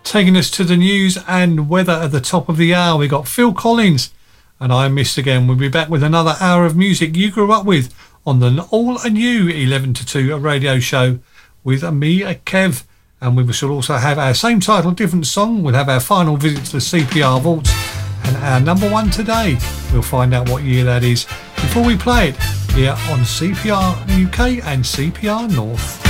Taking us to the news and weather at the top of the hour, we got Phil Collins and I Missed Again. We'll be back with another hour of music you grew up with on the all new 11 to 2 radio show with me, Kev. And we shall also have our same title, different song. We'll have our final visit to the CPR vaults and our number one today. We'll find out what year that is before we play it here on CPR UK and CPR North.